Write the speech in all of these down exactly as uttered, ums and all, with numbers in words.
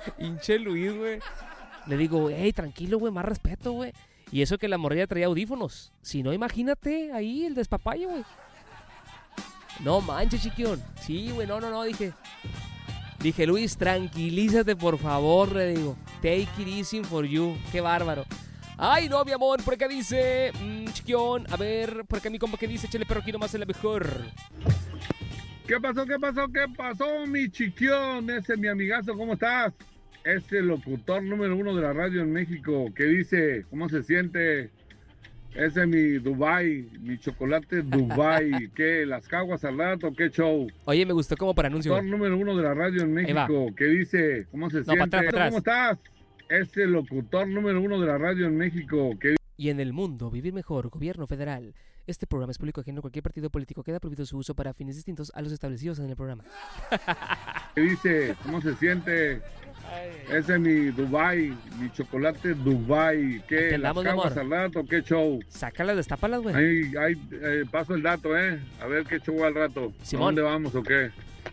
Hinche Luis, güey. Le digo, hey, tranquilo, güey, más respeto, güey. Y eso que la morrilla traía audífonos. Si no, imagínate ahí el despapalle, güey. No manches, chiquión. Sí, güey, no, no, no, dije. Dije, Luis, tranquilízate, por favor, le digo. Take it easy for you. Qué bárbaro. Ay, no, mi amor, por acá dice... Mmm, chiquión, a ver, por acá mi compa que dice, échale perro aquí nomás es la mejor. ¿Qué pasó, qué pasó, qué pasó, mi chiquión? Ese mi amigazo, ¿cómo estás? Ese locutor número uno de la radio en México, que dice, ¿cómo se siente? Ese mi Dubai, mi chocolate Dubai. ¿Qué? ¿Las caguas al rato? ¿Qué show? Oye, me gustó como para anuncio. Locutor número uno de la radio en México, que dice, ¿cómo se no, siente? para atrás, para atrás. ¿Cómo estás? Ese locutor número uno de la radio en México, que Y en el mundo, vivir mejor, gobierno federal. Este programa es público ajeno a cualquier partido político. Queda prohibido su uso para fines distintos a los establecidos en el programa. que dice, ¿cómo se siente? Ese es mi Dubai, mi chocolate Dubai. ¿Qué? ¿Las caguas al rato? ¿Qué show? Sácalas, destápalas, güey. Ahí, ahí eh, paso el dato, ¿eh? A ver qué show al rato. Simón. ¿A dónde vamos o qué?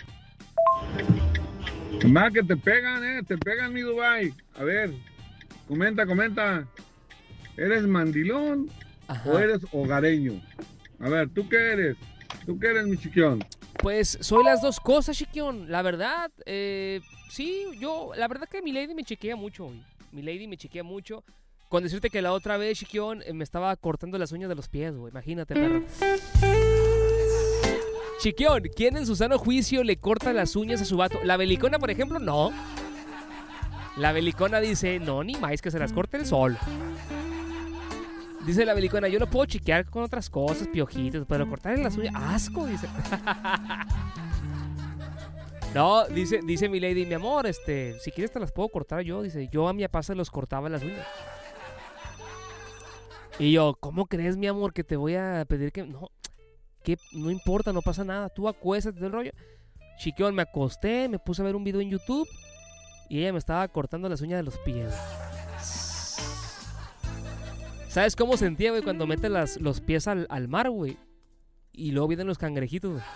Más que te pegan, ¿eh? Te pegan, mi Dubai. A ver, comenta, comenta. ¿Eres mandilón Ajá. o eres hogareño? A ver, ¿tú qué eres? ¿Tú qué eres, mi chiquión? Pues soy las dos cosas, chiquión. La verdad, eh, sí, yo, la verdad que mi lady me chequea mucho, güey. Mi lady me chequea mucho. Con decirte que la otra vez, chiquión, eh, me estaba cortando las uñas de los pies, güey. Imagínate, perro. Chiquión, ¿quién en su sano juicio le corta las uñas a su vato? La belicona, por ejemplo, no. La belicona dice, no, ni más que se las corte el sol. Dice la belicona, yo lo puedo chequear con otras cosas, piojitos, pero cortarle las uñas, asco, dice. No, dice, dice mi lady, mi amor, este, si quieres te las puedo cortar yo. Dice, yo a mi papá se los cortaba las uñas. Y yo, ¿cómo crees, mi amor, que te voy a pedir que...? No, que no importa, no pasa nada, tú acuéstate del rollo. Chiquión, me acosté, me puse a ver un video en YouTube y ella me estaba cortando las uñas de los pies. ¿Sabes cómo sentía, güey, cuando mete las, los pies al, al mar, güey? Y luego vienen los cangrejitos, güey.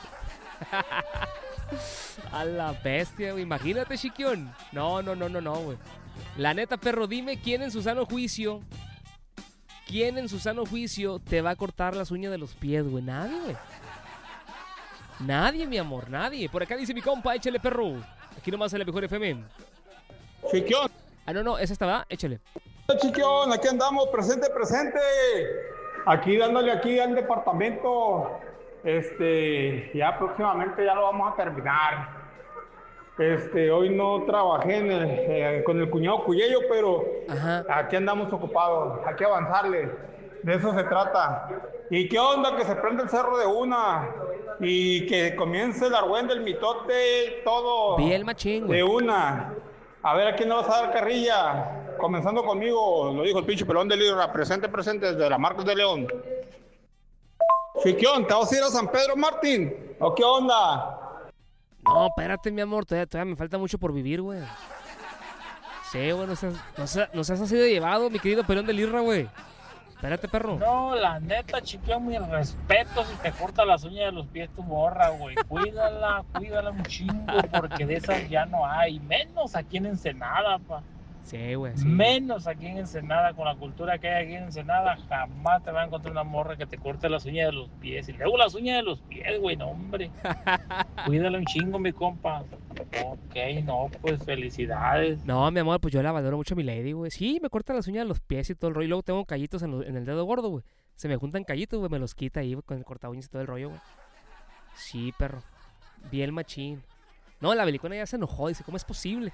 A la bestia, güey. Imagínate, chiquión. No, no, no, no, no, güey. La neta, perro, dime quién en su sano juicio... ¿Quién en su sano juicio te va a cortar las uñas de los pies, güey? Nadie, güey. Nadie, mi amor, nadie. Por acá dice mi compa, échale, perro. Aquí nomás en la mejor F M. Chiquión. Ah, no, no, esa estaba, échale. Chiquión, aquí andamos, presente, presente. Aquí dándole aquí al departamento. Este, ya próximamente ya lo vamos a terminar. Este, hoy no trabajé en el, eh, con el cuñado Cuyello, pero Ajá. Aquí andamos ocupados, hay que avanzarle, de eso se trata. ¿Y qué onda? Que se prende el cerro de una y que comience el argüende, el mitote, todo Bien machín, güey. de una. A ver, ¿a quién le vas a dar carrilla? Comenzando conmigo, lo dijo el pinche pelón de Libra, presente, presente, desde la Marcos de León. Chiquión, ¿te vas a ir a San Pedro, Martín? ¿O qué onda? No, espérate, mi amor, todavía, todavía me falta mucho por vivir, güey. Sí, güey, no seas, no seas, no seas así de llevado, mi querido pelón de Lirra, güey. Espérate, perro. No, la neta, chiquión, mi respeto si te corta las uñas de los pies tu morra, güey. Cuídala, cuídala un chingo, porque de esas ya no hay. Menos aquí en Ensenada, pa. Sí, güey, sí. Menos aquí en Ensenada, con la cultura que hay aquí en Ensenada, jamás te va a encontrar una morra que te corte las uñas de los pies. Y luego las uñas de los pies, güey, no, hombre. Cuídala un chingo, mi compa. Ok, no, pues felicidades. No, mi amor, pues yo la valoro mucho a mi lady, güey. Sí, me corta las uñas de los pies y todo el rollo. Y luego tengo callitos en, lo, en el dedo gordo, güey. Se me juntan callitos, güey, me los quita ahí, güey, con el corta uñas y todo el rollo, güey. Sí, perro. Bien machín. No, la belicona ya se enojó, dice, ¿cómo es posible?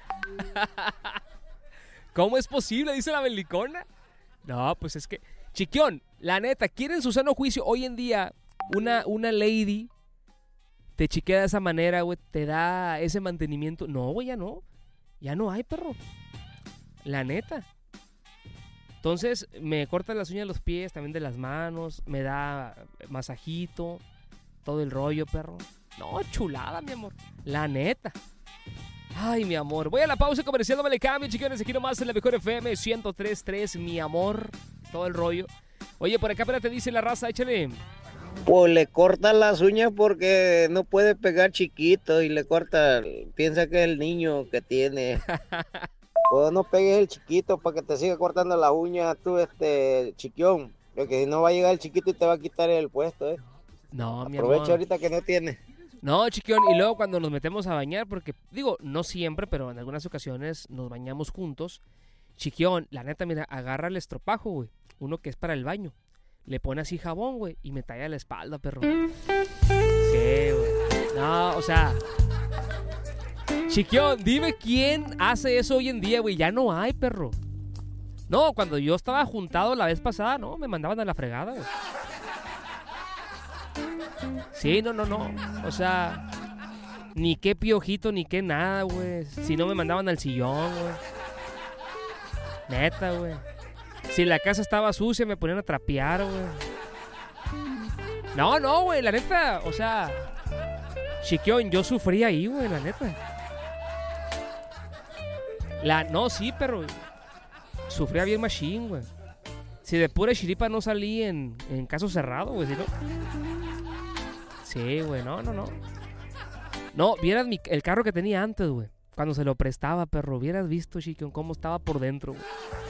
¿Cómo es posible? Dice la belicona. No, pues es que... Chiquión, la neta, ¿quieren su sano juicio? Hoy en día, una, una lady te chiquea de esa manera, güey, te da ese mantenimiento. No, güey, ya no. Ya no hay, perro. La neta. Entonces, me corta las uñas de los pies, también de las manos, me da masajito, todo el rollo, perro. No, chulada, mi amor. La neta. Ay, mi amor. Voy a la pausa comercial, no me le cambio, chiquiones. Aquí nomás en la mejor F M ciento tres punto tres, mi amor. Todo el rollo. Oye, por acá, espérate, dice la raza, échale. Pues le corta las uñas porque no puede pegar chiquito y le corta, piensa que es el niño que tiene. Pues no pegues el chiquito para que te siga cortando las uñas tú, este, chiquión. Porque si no va a llegar el chiquito y te va a quitar el puesto, ¿eh? No, mi Aprovecha amor. ahorita que no tiene. No, chiquión, y luego cuando nos metemos a bañar, porque digo, no siempre, pero en algunas ocasiones nos bañamos juntos. Chiquión, la neta, mira, agarra el estropajo, güey, uno que es para el baño. Le pone así jabón, güey, y me talla la espalda, perro. Sí, güey. No, o sea... Chiquión, dime quién hace eso hoy en día, güey. Ya no hay, perro. No, cuando yo estaba juntado la vez pasada, no, me mandaban a la fregada, güey. Sí, no, no, no. O sea, ni qué piojito, ni qué nada, güey. Si no me mandaban al sillón, güey. Neta, güey. Si la casa estaba sucia, me ponían a trapear, güey. No, no, güey, la neta. O sea, Chiquión, yo sufrí ahí, güey, la neta. La, no, sí, pero sufría bien machín, güey. Si de pura chiripa no salí en, en caso cerrado, güey, si no... Sí, güey, no, no, no. No, vieras mi, el carro que tenía antes, güey. Cuando se lo prestaba, perro. Hubieras visto, Chiquión, cómo estaba por dentro, güey.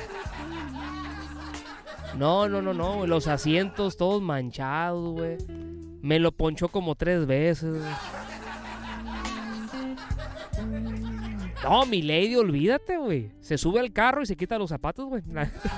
No, no, no, no, güey. Los asientos todos manchados, güey. Me lo ponchó como tres veces, güey. No, mi lady, olvídate, güey. Se sube al carro y se quita los zapatos, güey.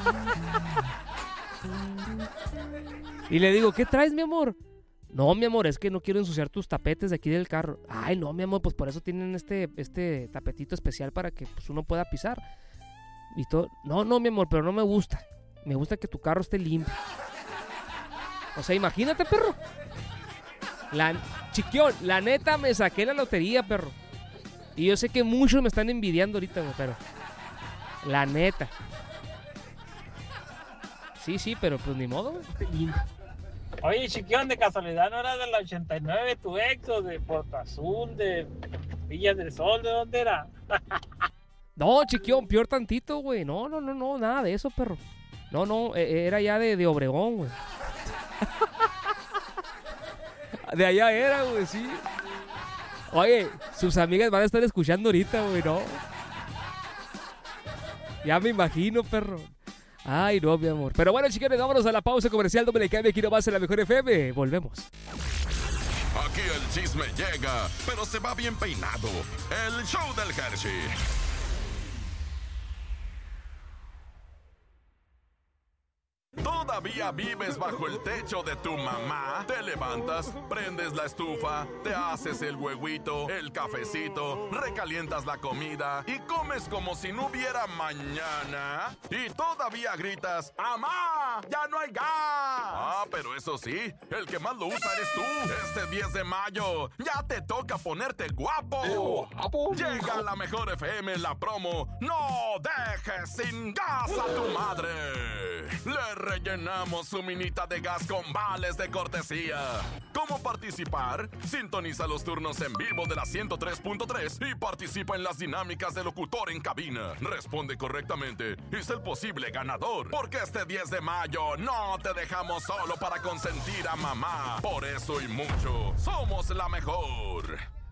Y le digo, ¿qué traes, mi amor? No, mi amor, es que no quiero ensuciar tus tapetes de aquí del carro. Ay, no, mi amor, pues por eso tienen este, este tapetito especial para que pues, uno pueda pisar. Y todo. No, no, mi amor, pero no me gusta. Me gusta que tu carro esté limpio. O sea, imagínate, perro. La, Chiquión, la neta me saqué la lotería, perro. Y yo sé que muchos me están envidiando ahorita, güey, pero... La neta. Sí, sí, pero pues ni modo, güey. Oye, Chiquión, de casualidad no era del ochenta y nueve tu ex o de Puerto Azul, de Villa del Sol, ¿de dónde era? No, Chiquión, peor tantito, güey. No, no, no, no, nada de eso, perro. No, no, era ya de, de Obregón, güey. De allá era, güey, sí. Oye, sus amigas van a estar escuchando ahorita, güey, ¿no? Ya me imagino, perro. Ay, no, mi amor. Pero bueno, chiquiones, vámonos a la pausa comercial. No me le cambie, aquí nomás en la Mejor F M. Volvemos. Aquí el chisme llega, pero se va bien peinado. El show del Hershey. ¿Todavía vives bajo el techo de tu mamá? Te levantas, prendes la estufa, te haces el huevito, el cafecito, recalientas la comida y comes como si no hubiera mañana. Y todavía gritas, ¡Amá! ¡Ya no hay gas! Ah, pero eso sí, el que más lo usa eres tú. Este diez de mayo, ya te toca ponerte guapo. ¿Guapo? Llega la Mejor F M en la promo. ¡No dejes sin gas a tu madre! Le rellenamos su minita de gas con vales de cortesía. ¿Cómo participar? Sintoniza los turnos en vivo de la ciento tres punto tres y participa en las dinámicas de locutor en cabina. Responde correctamente y sé el posible ganador. Porque este diez de mayo no te dejamos solo para consentir a mamá. Por eso y mucho, somos la mejor.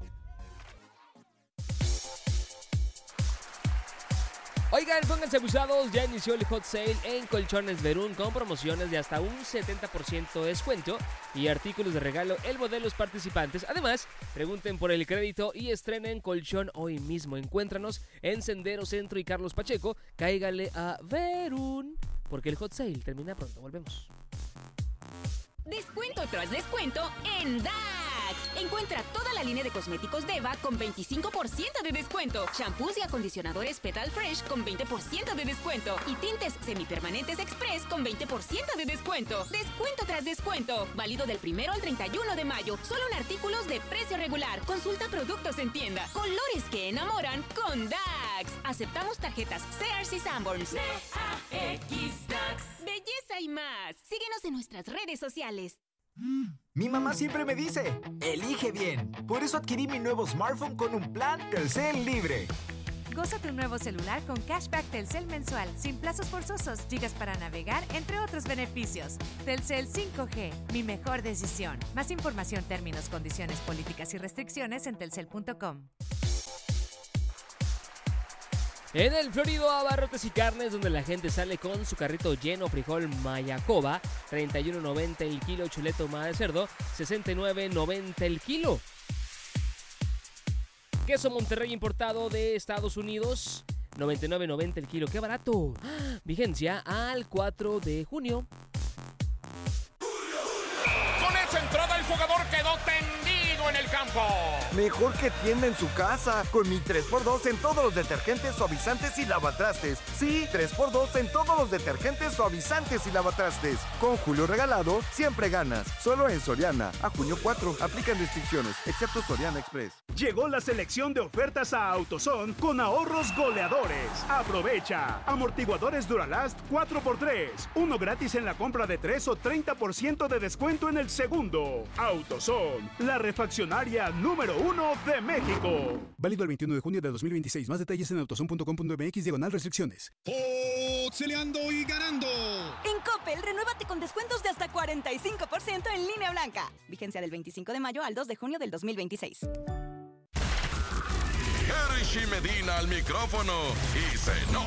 Oigan, pónganse abusados, ya inició el hot sale en Colchones Verún con promociones de hasta un setenta por ciento de descuento y artículos de regalo en modelos participantes. Además, pregunten por el crédito y estrenen colchón hoy mismo. Encuéntranos en Sendero Centro y Carlos Pacheco. Cáigale a Verún, porque el hot sale termina pronto. Volvemos. Descuento tras descuento en Dax. Encuentra toda la línea de cosméticos Deva con veinticinco por ciento de descuento. Shampoos y acondicionadores Petal Fresh con veinte por ciento de descuento. Y tintes semipermanentes Express con veinte por ciento de descuento. Descuento tras descuento. Válido del primero al treinta y uno de mayo. Solo en artículos de precio regular. Consulta productos en tienda. Colores que enamoran con Dax. Aceptamos tarjetas Sears y Sanborns. D A X Dax. Belleza y más. Síguenos en nuestras redes sociales. Mi mamá siempre me dice, elige bien. Por eso adquirí mi nuevo smartphone con un plan Telcel Libre. Goza tu nuevo celular con cashback Telcel mensual, sin plazos forzosos, gigas para navegar, entre otros beneficios. Telcel cinco G, mi mejor decisión. Más información, términos, condiciones, políticas y restricciones en telcel punto com. En el Florido Abarrotes y Carnes, donde la gente sale con su carrito lleno, frijol Mayacoba, treinta y uno noventa el kilo, chuleta ahumada de cerdo, sesenta y nueve noventa el kilo. Queso Monterrey importado de Estados Unidos, noventa y nueve noventa el kilo. ¡Qué barato! Vigencia al cuatro de junio. Con esa entrada el jugador quedó tendido en el campo. Mejor que tienda en su casa. Con mi tres por dos en todos los detergentes, suavizantes y lavatrastes. Sí, tres por dos en todos los detergentes, suavizantes y lavatrastes. Con Julio regalado, siempre ganas. Solo en Soriana. A junio cuatro. Aplican restricciones, excepto Soriana Express. Llegó la selección de ofertas a AutoZone con ahorros goleadores. Aprovecha. Amortiguadores Duralast cuatro por tres. Uno gratis en la compra de tres o treinta por ciento de descuento en el segundo. AutoZone, la refaccionaria número uno de México. Válido el veintiuno de junio de dos mil veintiséis. Más detalles en autozone punto com punto m x diagonal restricciones. Peleando y ganando. En Coppel, renuévate con descuentos de hasta cuarenta y cinco por ciento en línea blanca. Vigencia del veinticinco de mayo al dos de junio del dos mil veintiséis. Hershey Medina al micrófono y se no